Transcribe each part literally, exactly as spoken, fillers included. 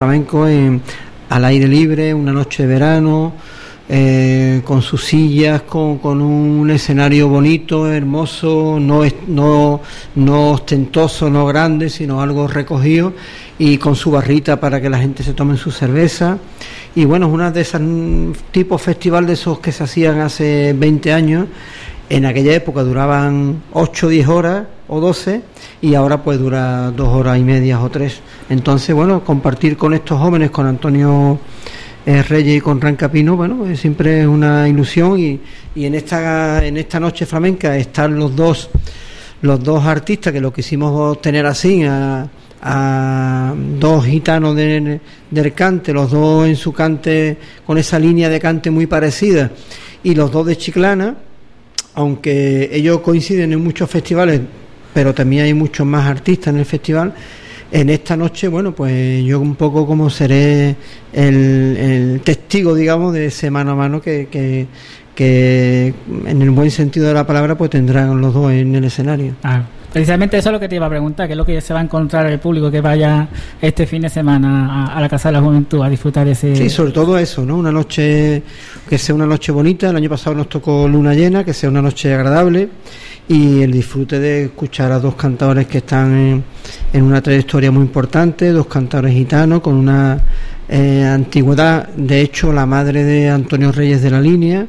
flamenco en, al aire libre, una noche de verano, eh, con sus sillas, con, con un escenario bonito, hermoso, no, no, no ostentoso, no grande, sino algo recogido, y con su barrita para que la gente se tome su cerveza. Y bueno, es una de esos tipos festival de esos que se hacían hace veinte años. En aquella época duraban ocho o diez horas o doce, y ahora pues dura dos horas y media o tres. Entonces, bueno, compartir con estos jóvenes, con Antonio eh, Reyes y con Rancapino, bueno, eh, siempre es una ilusión, y, y en esta en esta noche flamenca están los dos los dos artistas que lo quisimos tener así, a, a dos gitanos de, del cante, los dos en su cante, con esa línea de cante muy parecida, y los dos de Chiclana, aunque ellos coinciden en muchos festivales, pero también hay muchos más artistas en el festival. En esta noche, bueno, pues yo un poco como seré el, el testigo, digamos, de ese mano a mano que, que, que en el buen sentido de la palabra pues tendrán los dos en el escenario. Ah, precisamente eso es lo que te iba a preguntar, ¿qué es lo que se va a encontrar el público que vaya este fin de semana a, a la Casa de la Juventud a disfrutar de ese...? Sí, sobre todo eso, ¿no? Una noche, que sea una noche bonita. El año pasado nos tocó luna llena, que sea una noche agradable, y el disfrute de escuchar a dos cantadores que están en, en una trayectoria muy importante, dos cantadores gitanos con una eh, antigüedad, de hecho la madre de Antonio Reyes de la Línea,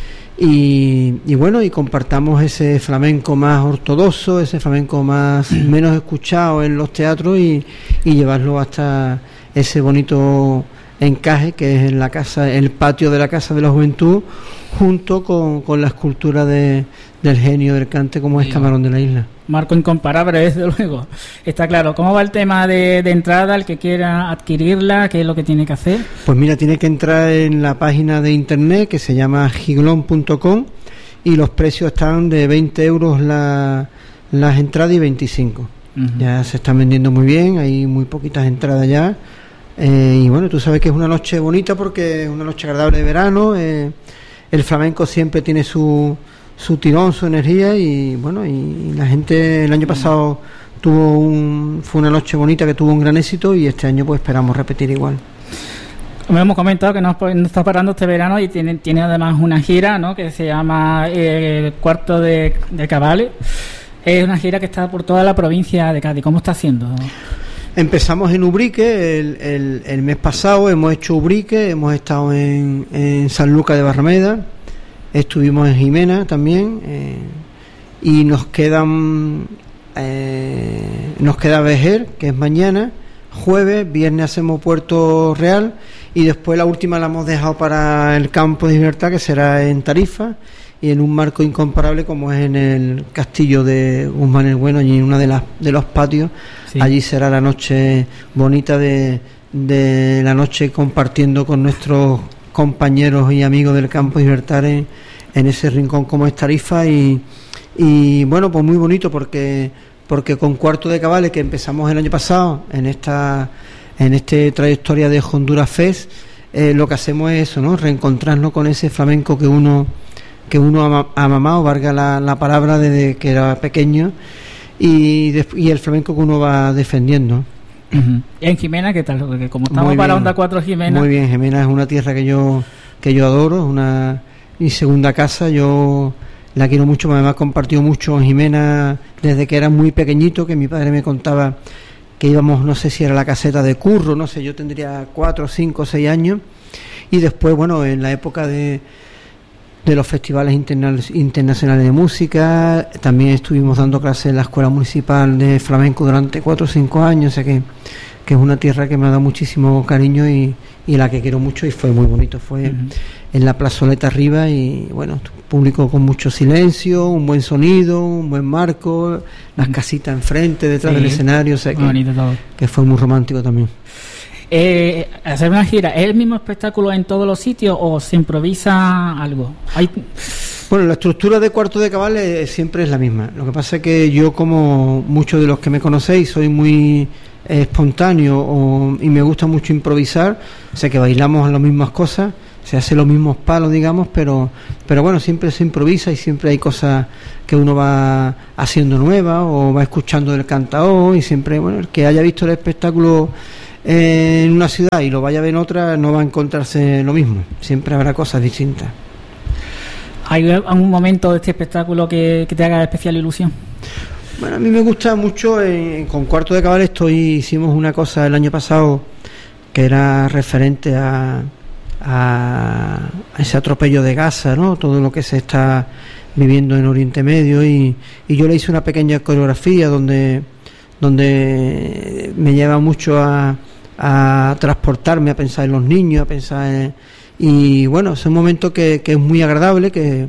y, y bueno, y compartamos ese flamenco más ortodoxo, ese flamenco más menos escuchado en los teatros, y, y llevarlo hasta ese bonito encaje que es en la casa, el patio de la Casa de la Juventud, junto con, con la escultura de, del genio del cante como es Camarón de la Isla. Marco incomparable, desde luego. Está claro. ¿Cómo va el tema de, de entrada? El que quiera adquirirla, ¿qué es lo que tiene que hacer? Pues mira, tiene que entrar en la página de internet que se llama giglón punto com, y los precios están de veinte euros la, las entradas y veinticinco. Uh-huh. Ya se están vendiendo muy bien, hay muy poquitas entradas ya. Eh, y bueno, tú sabes que es una noche bonita porque es una noche agradable de verano. Eh, el flamenco siempre tiene su, su tirón, su energía, y bueno, y la gente el año pasado tuvo un, fue una noche bonita que tuvo un gran éxito, y este año pues esperamos repetir igual. Como hemos comentado, que nos, nos está parando este verano, y tiene, tiene además una gira, ¿no?, que se llama eh, Cuarto de, de Cabales. Es una gira que está por toda la provincia de Cádiz. ¿Cómo está haciendo? Empezamos en Ubrique el, el, el mes pasado, hemos hecho Ubrique, hemos estado en, en San Lucas de Barrameda, estuvimos en Jimena también, eh, y nos quedan eh, nos queda Vejer, que es mañana, jueves, viernes hacemos Puerto Real, y después la última la hemos dejado para el Campo de Libertad, que será en Tarifa, y en un marco incomparable como es en el Castillo de Guzmán el Bueno, y en una de las de los patios. Sí. Allí será la noche bonita de, de la noche compartiendo con nuestros compañeros y amigos del Campo de Libertad en, en ese rincón como es Tarifa, y, y bueno, pues muy bonito porque porque con Cuarto de Cabales, que empezamos el año pasado en esta en este trayectoria de Honduras Fest, eh, lo que hacemos es eso, ¿no?, reencontrarnos con ese flamenco que uno que uno ha mamado, valga la, la palabra, desde que era pequeño, y, de, y el flamenco que uno va defendiendo. Uh-huh. ¿Y en Jimena qué tal? Porque como estamos muy para bien, Onda cuatro Jimena... Muy bien, Jimena es una tierra que yo que yo adoro, es una mi segunda casa, yo la quiero mucho, me ha compartido mucho en Jimena desde que era muy pequeñito, que mi padre me contaba que íbamos, no sé si era la caseta de Curro, no sé, yo tendría cuatro, cinco, seis años, y después, bueno, en la época de de los festivales interna- internacionales de música, también estuvimos dando clases en la Escuela Municipal de Flamenco durante cuatro o cinco años, o sea que, que es una tierra que me ha dado muchísimo cariño, y, y la que quiero mucho, y fue muy bonito, fue uh-huh. en la plazoleta arriba, y bueno, público con mucho silencio, un buen sonido, un buen marco, las uh-huh. casitas enfrente, detrás sí, del escenario, o sea que, que fue muy romántico también. Eh, hacer una gira, ¿es el mismo espectáculo en todos los sitios o se improvisa algo? ¿Hay... Bueno, la estructura de Cuarto de Cabales siempre es la misma. Lo que pasa es que yo, como muchos de los que me conocéis, soy muy eh, espontáneo o, y me gusta mucho improvisar, o sea que bailamos las mismas cosas, se hace los mismos palos, digamos, pero pero bueno, siempre se improvisa y siempre hay cosas que uno va haciendo nuevas o va escuchando del cantador, y siempre, bueno, el que haya visto el espectáculo en una ciudad y lo vaya a ver en otra, no va a encontrarse lo mismo, siempre habrá cosas distintas. ¿Hay algún momento de este espectáculo que, que te haga especial ilusión? Bueno, a mí me gusta mucho, eh, con Cuarto de Cabal estoy, hicimos una cosa el año pasado que era referente a, a, a ese atropello de Gaza, ¿no? Todo lo que se está viviendo en Oriente Medio, y, y yo le hice una pequeña coreografía donde, donde me lleva mucho a, a transportarme, a pensar en los niños, a pensar en, y bueno, es un momento que, que es muy agradable, que,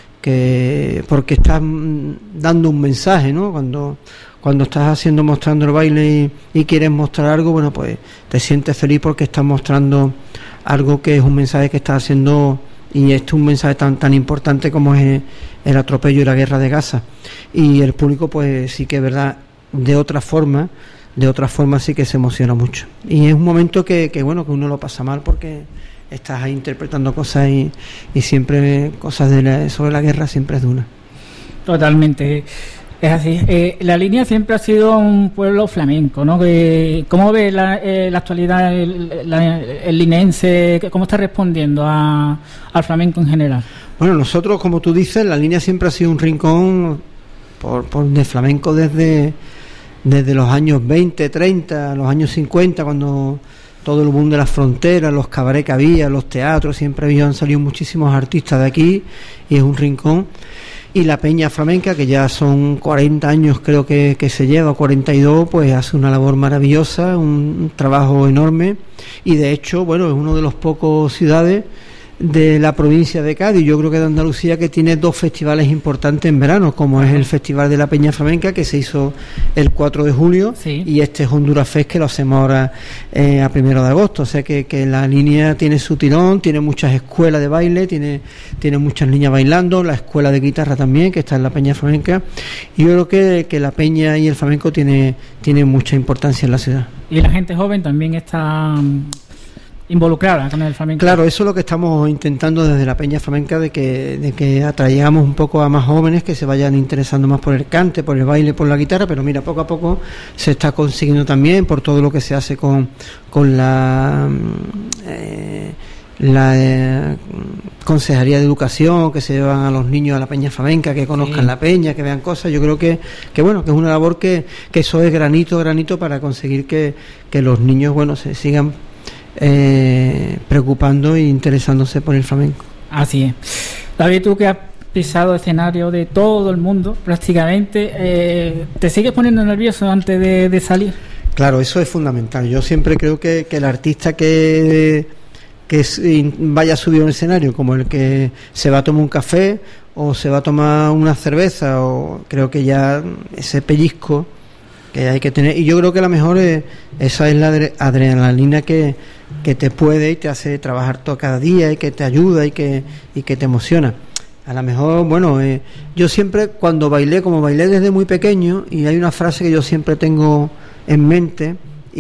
que porque estás dando un mensaje, ¿no? Cuando cuando estás haciendo, mostrando el baile y, y quieres mostrar algo, bueno, pues te sientes feliz porque estás mostrando algo que es un mensaje que estás haciendo, y este es un mensaje tan tan importante como es el atropello y la guerra de Gaza. Y el público, pues sí que es verdad, de otra forma, de otra forma sí que se emociona mucho. Y es un momento que, que bueno, que uno lo pasa mal porque estás ahí interpretando cosas y, y siempre cosas de la, sobre la guerra siempre es dura. Totalmente. Es así. Eh, la línea siempre ha sido un pueblo flamenco, ¿no? Que, ¿cómo ve la, eh, la actualidad el, la, el linense? ¿Cómo está respondiendo a, al flamenco en general? Bueno, nosotros, como tú dices, la línea siempre ha sido un rincón por, por de flamenco desde, desde los años veinte, treinta, los años cincuenta, cuando todo el boom de las fronteras, los cabarets que había, los teatros, siempre habían salido muchísimos artistas de aquí, y es un rincón. Y la peña flamenca, que ya son cuarenta años creo que, que se lleva, cuarenta y dos, pues hace una labor maravillosa, un, un trabajo enorme, y de hecho, bueno, es uno de los pocos ciudades de la provincia de Cádiz, yo creo que de Andalucía, que tiene dos festivales importantes en verano, como es el Festival de la Peña Flamenca, que se hizo el cuatro de julio, sí, y este es Honduras Fest, que lo hacemos ahora eh, a primero de agosto. O sea que, que la línea tiene su tirón, tiene muchas escuelas de baile, tiene, tiene muchas niñas bailando, la escuela de guitarra también, que está en la Peña Flamenca, y yo creo que, que la peña y el flamenco tiene, tiene mucha importancia en la ciudad. Y la gente joven también está involucrada con el flamenco. Claro, eso es lo que estamos intentando desde la Peña Flamenca, de que, de que atraigamos un poco a más jóvenes que se vayan interesando más por el cante, por el baile, por la guitarra, pero mira, poco a poco se está consiguiendo también por todo lo que se hace con, con la eh, la eh, Consejería de Educación, que se llevan a los niños a la Peña Flamenca, que conozcan, sí, la peña, que vean cosas. Yo creo que, que bueno, que es una labor que, que eso es granito a granito para conseguir que, que los niños, bueno, se sigan Eh, preocupando e interesándose por el flamenco. Así es. David, tú que has pisado escenario de todo el mundo prácticamente, eh, ¿te sigues poniendo nervioso antes de, de salir? Claro, eso es fundamental. Yo siempre creo que, que el artista que, que vaya a subir a un escenario, como el que se va a tomar un café o se va a tomar una cerveza, o creo que ya ese pellizco que hay que tener, y yo creo que la mejor es, esa es la adrenalina que, que te puede y te hace trabajar todo cada día, y que te ayuda y que, y que te emociona. A lo mejor, bueno, eh, yo siempre cuando bailé, como bailé desde muy pequeño, y hay una frase que yo siempre tengo en mente,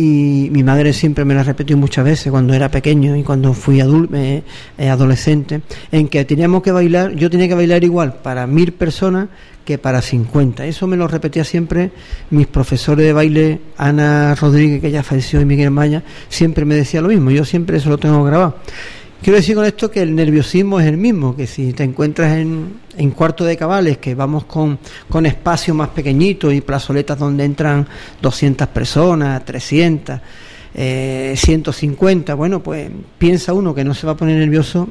y mi madre siempre me la repetió muchas veces cuando era pequeño y cuando fui adulto, eh, eh, adolescente, en que teníamos que bailar, yo tenía que bailar igual para mil personas que para cincuenta. Eso me lo repetía siempre mis profesores de baile, Ana Rodríguez, que ya falleció, y Miguel Maya, siempre me decía lo mismo. Yo siempre eso lo tengo grabado. Quiero decir con esto que el nerviosismo es el mismo, que si te encuentras en, en Cuarto de Cabales, que vamos con, con espacios más pequeñitos y plazoletas donde entran doscientas personas, trescientas, eh, ciento cincuenta, bueno, pues piensa uno que no se va a poner nervioso,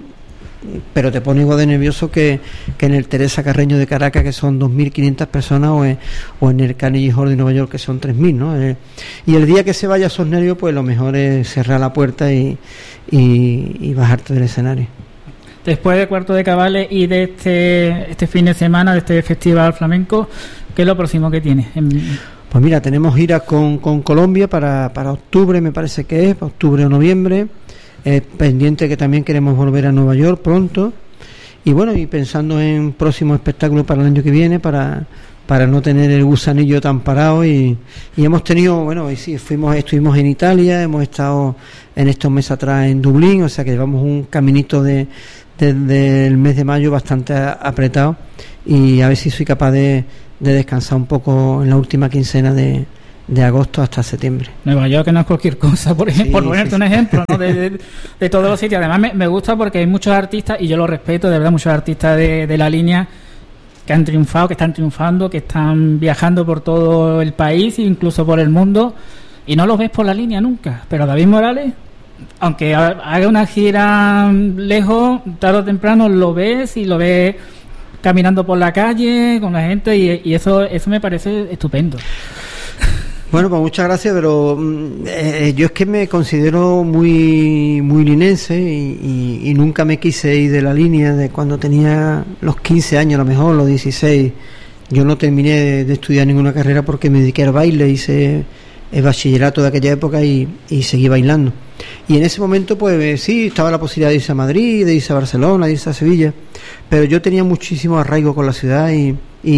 pero te pone igual de nervioso que, que en el Teresa Carreño de Caracas, que son dos mil quinientas personas, o en, o en el Carnegie Hall de Nueva York, que son tres mil, ¿no? Eh, y el día que se vaya esos nervios, pues lo mejor es cerrar la puerta y, y, y bajarte del escenario. Después de Cuarto de Cabales y de este este fin de semana, de este festival flamenco, ¿qué es lo próximo que tienes? Pues mira, tenemos giras con, con Colombia para, para octubre, me parece que es, octubre o noviembre. Eh, pendiente que también queremos volver a Nueva York pronto, y bueno, y pensando en próximo espectáculo para el año que viene, para para no tener el gusanillo tan parado, y, y hemos tenido, bueno, y sí, fuimos estuvimos en Italia, hemos estado en estos meses atrás en Dublín, o sea que llevamos un caminito de desde el mes de mayo bastante apretado, y a ver si soy capaz de, de descansar un poco en la última quincena de de agosto hasta septiembre. Nueva York, que no es cualquier cosa, por ejemplo, sí, por ponerte sí, un ejemplo, ¿no? de, de, de todos los sitios. Además me, me gusta porque hay muchos artistas, y yo lo respeto, de verdad, muchos artistas de, de la línea que han triunfado, que están triunfando, que están viajando por todo el país, incluso por el mundo, y no los ves por la línea nunca. Pero David Morales, aunque haga una gira lejos, tarde o temprano lo ves y lo ves caminando por la calle con la gente, y, y eso eso me parece estupendo. Bueno, pues muchas gracias, pero eh, yo es que me considero muy muy linense y, y, y nunca me quise ir de la línea. De cuando tenía los quince años, a lo mejor los dieciséis, yo no terminé de, de estudiar ninguna carrera porque me dediqué al baile, hice el bachillerato de aquella época y, y seguí bailando. Y en ese momento, pues sí, estaba la posibilidad de irse a Madrid, de irse a Barcelona, de irse a Sevilla, pero yo tenía muchísimo arraigo con la ciudad y,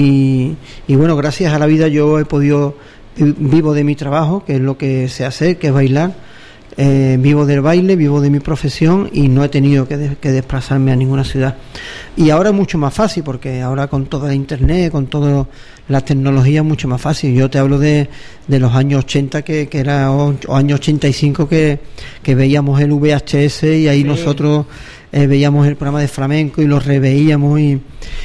y, y bueno, gracias a la vida yo he podido... vivo de mi trabajo, que es lo que sé hacer, que es bailar, eh, vivo del baile, vivo de mi profesión y no he tenido que, de, que desplazarme a ninguna ciudad. Y ahora es mucho más fácil, porque ahora con toda la internet, con toda la tecnología es mucho más fácil. Yo te hablo de, de los años ochenta, que, que era, o, o años ochenta y cinco, que, que veíamos el V H S y ahí sí. nosotros eh, veíamos el programa de flamenco y lo reveíamos y,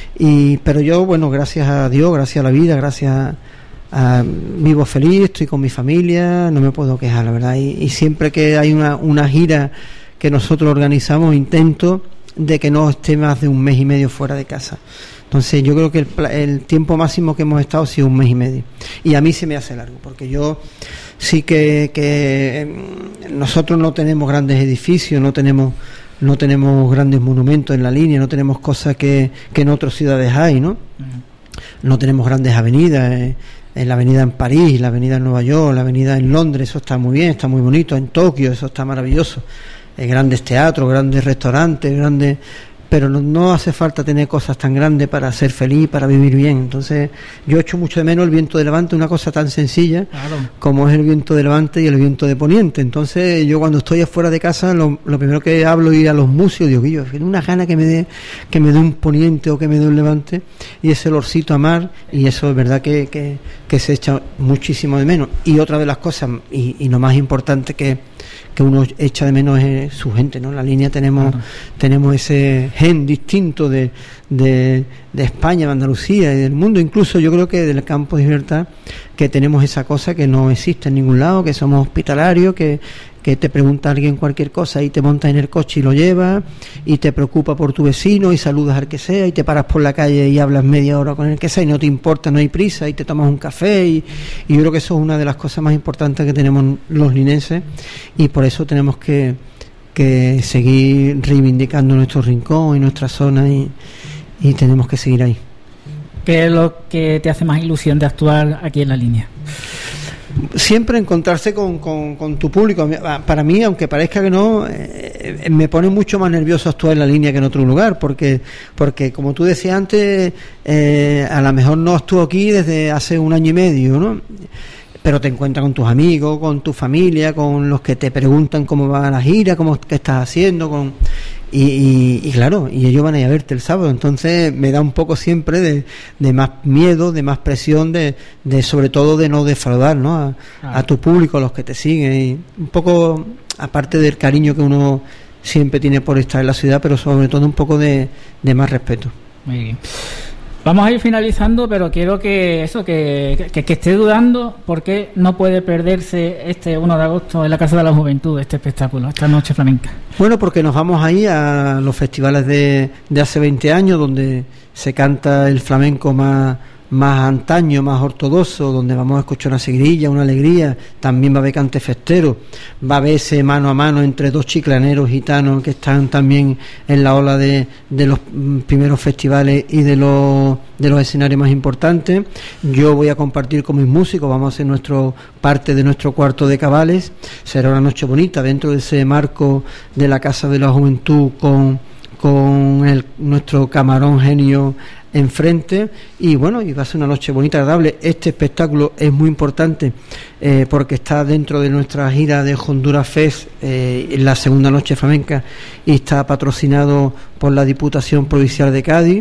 y pero yo, bueno, gracias a Dios, gracias a la vida, gracias a Uh, vivo feliz, estoy con mi familia, no me puedo quejar, la verdad, y, y siempre que hay una, una gira que nosotros organizamos, intento de que no esté más de un mes y medio fuera de casa. Entonces yo creo que el, el tiempo máximo que hemos estado ha sido un mes y medio, y a mí se me hace largo, porque yo sí que, que nosotros no tenemos grandes edificios, no tenemos no tenemos grandes monumentos en la línea, no tenemos cosas que, que en otras ciudades hay, ¿no? Uh-huh. No tenemos grandes avenidas, eh, en la avenida en París, la avenida en Nueva York, la avenida en Londres, eso está muy bien, está muy bonito, en Tokio, eso está maravilloso, eh, grandes teatros, grandes restaurantes, grandes, pero no, no hace falta tener cosas tan grandes para ser feliz, para vivir bien. Entonces yo echo mucho de menos el viento de levante, una cosa tan sencilla claro. como es el viento de levante y el viento de poniente. Entonces yo cuando estoy afuera de casa, lo, lo primero que hablo es ir a los museos, digo, yo tengo una gana que me dé que me dé un poniente o que me dé un levante, y ese olorcito a mar, y eso es verdad que, que, que se echa muchísimo de menos. Y otra de las cosas, y, y lo más importante que que uno echa de menos es su gente, ¿no? En la línea tenemos claro. tenemos ese gen distinto de, de, de España, de Andalucía y del mundo, incluso yo creo que del campo de Gibraltar, que tenemos esa cosa que no existe en ningún lado, que somos hospitalarios, que que te pregunta alguien cualquier cosa y te montas en el coche y lo llevas, y te preocupa por tu vecino y saludas al que sea, y te paras por la calle y hablas media hora con el que sea y no te importa, no hay prisa, y te tomas un café, y, y yo creo que eso es una de las cosas más importantes que tenemos los linenses, y por eso tenemos que, que seguir reivindicando nuestro rincón y nuestra zona, y, y tenemos que seguir ahí. ¿Qué es lo que te hace más ilusión de actuar aquí en la línea? Siempre encontrarse con, con, con tu público. Para mí, aunque parezca que no, eh, me pone mucho más nervioso actuar en la línea que en otro lugar, porque porque como tú decías antes, eh, a lo mejor no actúo aquí desde hace un año y medio, ¿no? Pero te encuentras con tus amigos, con tu familia, con los que te preguntan cómo va la gira, cómo qué estás haciendo, con y, y, y claro, y ellos van a ir a verte el sábado. Entonces me da un poco siempre de, de más miedo, de más presión, de, de sobre todo de no defraudar, ¿no? A, ah. a tu público, a los que te siguen, y un poco, aparte del cariño que uno siempre tiene por estar en la ciudad, pero sobre todo un poco de, de más respeto. Muy bien. Vamos a ir finalizando, pero quiero que eso que, que, que esté dudando, porque no puede perderse este uno de agosto en la Casa de la Juventud, este espectáculo, esta noche flamenca. Bueno, porque nos vamos ahí a los festivales de, de hace veinte años, donde se canta el flamenco más, más antaño, más ortodoxo, donde vamos a escuchar una seguirilla, una alegría, también va a haber cante festero, va a haber ese mano a mano entre dos chiclaneros gitanos que están también en la ola de, de los primeros festivales y de los de los escenarios más importantes. Yo voy a compartir con mis músicos, vamos a hacer nuestro parte de nuestro cuarto de cabales, será una noche bonita dentro de ese marco de la Casa de la Juventud, con con el, nuestro camarón genio enfrente, y bueno, y va a ser una noche bonita, agradable. Este espectáculo es muy importante eh, porque está dentro de nuestra gira de Honduras Fest, eh, en la segunda noche flamenca, y está patrocinado por la Diputación Provincial de Cádiz,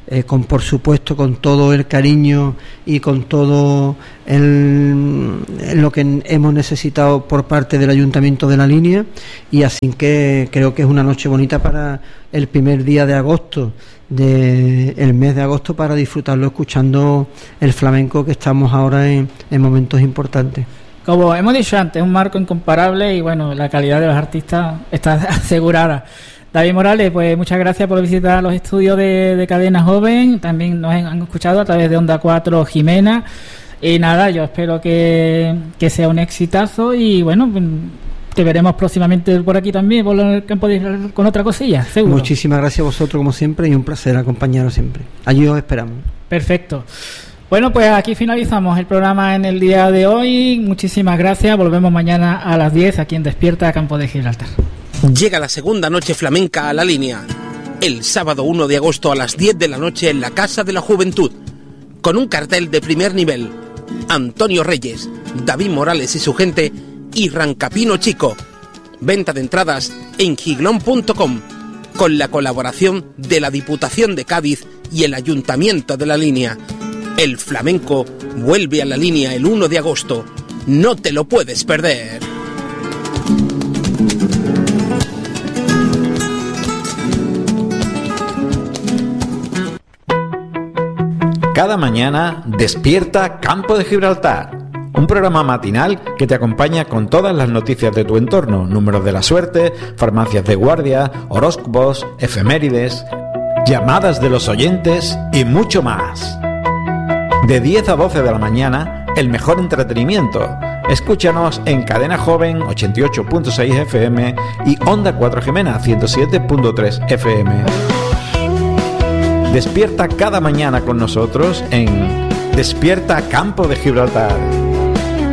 eh, con por supuesto con todo el cariño y con todo el, lo que hemos necesitado por parte del Ayuntamiento de La Línea, y así que creo que es una noche bonita para el primer día de agosto, de el mes de agosto, para disfrutarlo escuchando el flamenco, que estamos ahora en, en momentos importantes. Como hemos dicho antes, un marco incomparable y bueno, la calidad de los artistas está asegurada. David Morales, pues muchas gracias por visitar los estudios de, de Cadena Joven. También nos han escuchado a través de Onda cuatro Jimena. Y nada, yo espero que, que sea un exitazo y bueno, te veremos próximamente por aquí también, por el campo de, con otra cosilla, seguro. Muchísimas gracias a vosotros como siempre y un placer acompañaros siempre. Allí os esperamos. Perfecto. Bueno, pues aquí finalizamos el programa en el día de hoy. Muchísimas gracias. Volvemos mañana a las diez aquí en Despierta Campo de Gibraltar. Llega la segunda noche flamenca a La Línea, el sábado uno de agosto a las diez de la noche en la Casa de la Juventud, con un cartel de primer nivel: Antonio Reyes, David Morales y su gente y Rancapino Chico. Venta de entradas en giglón punto com, con la colaboración de la Diputación de Cádiz y el Ayuntamiento de La Línea. El flamenco vuelve a La Línea el uno de agosto. No te lo puedes perder. Cada mañana despierta Campo de Gibraltar, un programa matinal que te acompaña con todas las noticias de tu entorno, números de la suerte, farmacias de guardia, horóscopos, efemérides, llamadas de los oyentes y mucho más. De diez a doce de la mañana, el mejor entretenimiento. Escúchanos en Cadena Joven ochenta y ocho punto seis F M y Onda cuatro Jimena ciento siete punto tres F M. Despierta cada mañana con nosotros en Despierta Campo de Gibraltar.